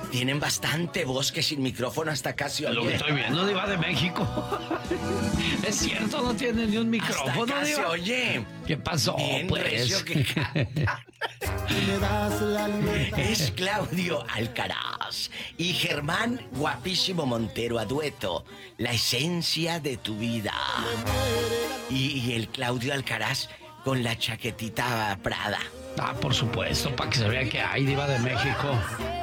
tienen bastante voz que sin micrófono hasta casi Lo que oye. estoy viendo, Diva de México. Es cierto, no tiene ni un micrófono, Hasta casi Diva. oye. ¿Qué pasó, Bien pues? recio que canta. Es Claudio Alcaraz y Germán Guapísimo Montero a dueto. La esencia de tu vida. Y el Claudio Alcaraz con la chaquetita Prada. Ah, por supuesto, para que se vea que hay, Diva de México.